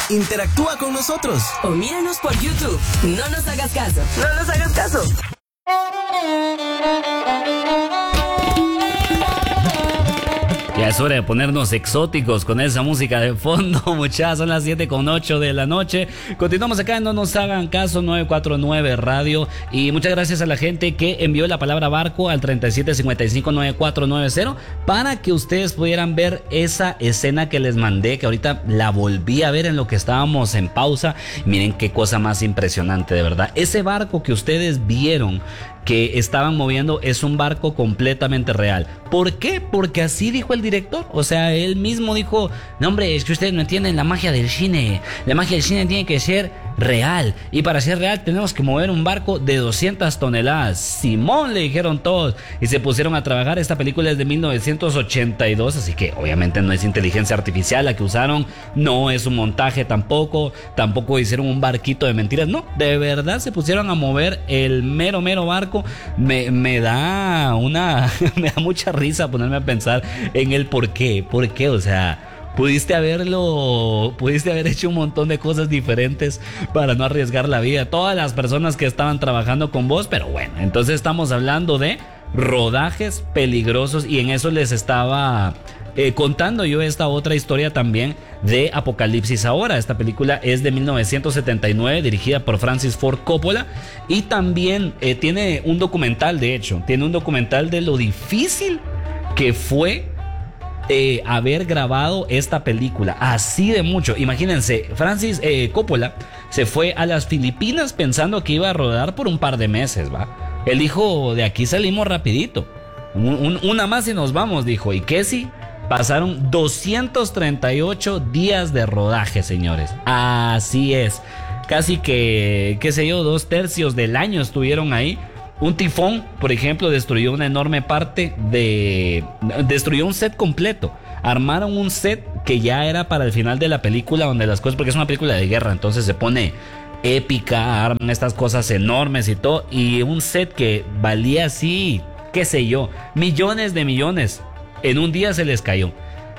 Interactúa con nosotros. O míranos por YouTube. No nos hagas caso. No nos hagas caso. Ya es hora de ponernos exóticos con esa música de fondo, muchachos. Son las 7:08 de la noche. Continuamos acá en No Nos Hagan Caso, 949 Radio. Y muchas gracias a la gente que envió la palabra barco al 37559490 para que ustedes pudieran ver esa escena que les mandé, que ahorita la volví a ver en lo que estábamos en pausa. Miren qué cosa más impresionante, de verdad. Ese barco que ustedes vieron que estaban moviendo es un barco completamente real. ¿Por qué? Porque así dijo el director. O sea, él mismo dijo: no, hombre, es que ustedes no entienden la magia del cine. La magia del cine tiene que ser real. Y para ser real tenemos que mover un barco de 200 toneladas. Simón, le dijeron todos. Y se pusieron a trabajar. Esta película es de 1982. Así que obviamente no es inteligencia artificial la que usaron. No es un montaje tampoco. Tampoco hicieron un barquito de mentiras. No, de verdad se pusieron a mover el mero barco. Me da mucha risa ponerme a pensar en el por qué, o sea, pudiste haber hecho un montón de cosas diferentes para no arriesgar la vida, todas las personas que estaban trabajando con vos, pero bueno, entonces estamos hablando de rodajes peligrosos y en eso les estaba contando yo esta otra historia también de Apocalipsis Ahora. Esta película es de 1979, dirigida por Francis Ford Coppola, y también tiene un documental, de hecho, tiene un documental de lo difícil que fue haber grabado esta película, así de mucho. Imagínense, Francis Coppola se fue a las Filipinas pensando que iba a rodar por un par de meses, ¿va? Él dijo: de aquí salimos rapidito, una más y nos vamos, dijo. Y que sí, pasaron 238 días de rodaje, señores. Así es. Casi que, qué sé yo, 2/3 del año estuvieron ahí. Un tifón, por ejemplo, destruyó una enorme parte destruyó un set completo. Armaron un set que ya era para el final de la película, donde las cosas, porque es una película de guerra, entonces se pone épica, arman estas cosas enormes y todo. Y un set que valía así, qué sé yo, millones de millones. En un día se les cayó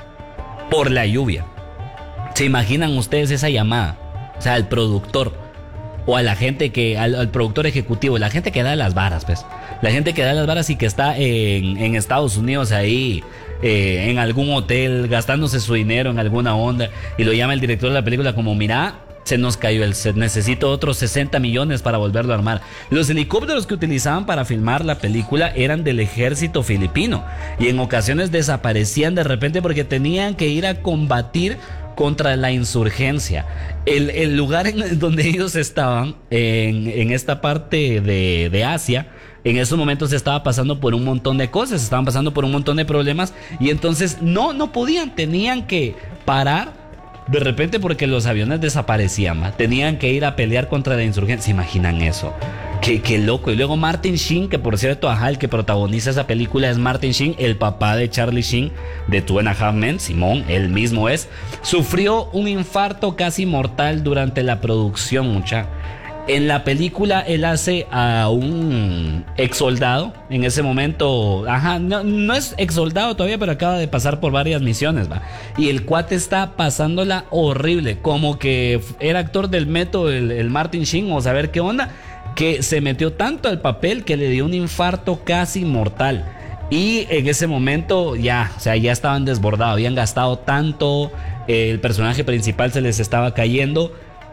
por la lluvia. ¿Se imaginan ustedes esa llamada? O sea, al productor o a la gente al productor ejecutivo, la gente que da las varas, pues. La gente que da las varas y que está en Estados Unidos ahí, en algún hotel, gastándose su dinero en alguna onda, y lo llama el director de la película como: mira, se nos cayó el set, necesito otros 60 millones para volverlo a armar. Los helicópteros que utilizaban para filmar la película eran del ejército filipino y en ocasiones desaparecían de repente porque tenían que ir a combatir contra la insurgencia. El lugar en donde ellos estaban, en esta parte de Asia, en esos momentos se estaba pasando por un montón de cosas, estaban pasando por un montón de problemas, y entonces no podían, tenían que parar de repente porque los aviones desaparecían, ¿va? Tenían que ir a pelear contra la insurgencia. ¿Se imaginan eso? Qué loco. Y luego Martin Sheen, que por cierto, el que protagoniza esa película es Martin Sheen, el papá de Charlie Sheen de Two and a Half Men, Simón, él mismo es. Sufrió un infarto casi mortal durante la producción, mucha. En la película él hace a un ex soldado. En ese momento, no es ex soldado todavía, pero acaba de pasar por varias misiones, ¿va? Y el cuate está pasándola horrible, como que era actor del método, el Martin Sheen, o saber qué onda, que se metió tanto al papel que le dio un infarto casi mortal. Y en ese momento ya estaban desbordados, habían gastado tanto, el personaje principal se les estaba cayendo.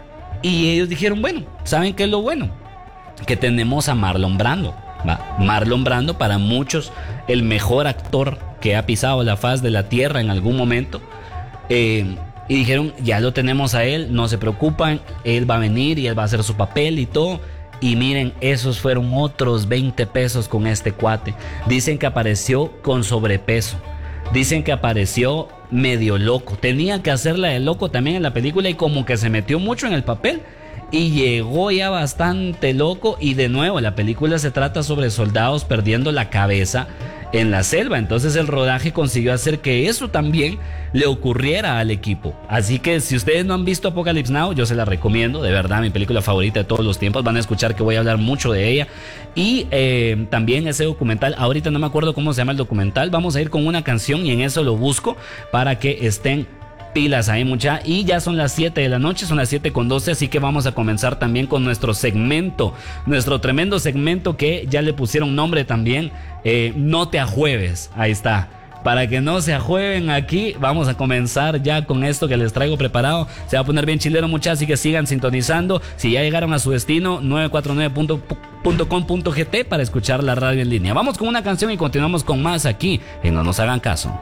Y ellos dijeron: bueno, ¿saben qué es lo bueno? Que tenemos a Marlon Brando, ¿va? Marlon Brando, para muchos el mejor actor que ha pisado la faz de la tierra en algún momento. Y dijeron: ya lo tenemos a él, no se preocupan, él va a venir y él va a hacer su papel y todo. Y miren, esos fueron otros 20 pesos con este cuate. Dicen que apareció con sobrepeso. Dicen que apareció medio loco. Tenía que hacerla de loco también en la película y como que se metió mucho en el papel y llegó ya bastante loco. Y de nuevo, la película se trata sobre soldados perdiendo la cabeza en la selva. Entonces el rodaje consiguió hacer que eso también le ocurriera al equipo. Así que si ustedes no han visto Apocalypse Now, yo se la recomiendo, de verdad, mi película favorita de todos los tiempos. Van a escuchar que voy a hablar mucho de ella. Y también ese documental, ahorita no me acuerdo cómo se llama el documental. Vamos a ir con una canción y en eso lo busco para que estén pilas ahí, mucha. Y ya son las 7 de la noche, son las 7:12, así que vamos a comenzar también con nuestro segmento, nuestro tremendo segmento que ya le pusieron nombre también, No te ajueves. Ahí está. Para que no se ajueven aquí, vamos a comenzar ya con esto que les traigo preparado. Se va a poner bien chilero, muchachos, así que sigan sintonizando. Si ya llegaron a su destino, 949.com.gt para escuchar la radio en línea. Vamos con una canción y continuamos con más aquí en No Nos Hagan Caso.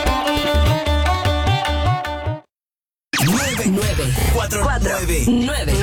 9, 4, 9.